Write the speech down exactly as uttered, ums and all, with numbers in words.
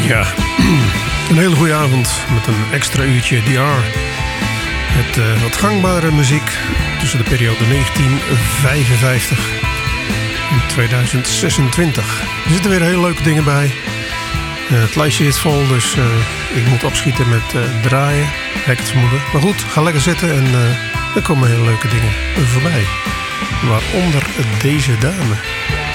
Ja, een hele goede avond met een extra uurtje D R. Met uh, wat gangbare muziek tussen de periode negentien vijfenvijftig en tweeduizend zesentwintig. Er zitten weer hele leuke dingen bij. Uh, het lijstje is vol, dus uh, ik moet opschieten met uh, draaien. Heb ik het vermoeden. Maar goed, ga lekker zitten en uh, er komen hele leuke dingen voorbij. Waaronder deze dame.